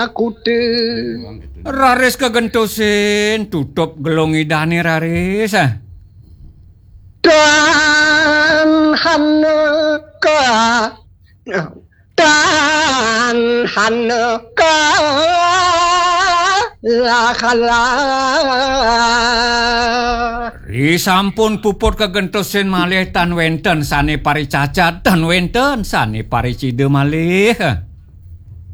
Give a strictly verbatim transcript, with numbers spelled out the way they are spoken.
kude. Raris kegentosin, tutup gelong idane Raris. Dan haneka dan haneka lakala. Ri sampun puput kegentosin malih tan wenten sane pari cacat tan wenten sane pari cide malih.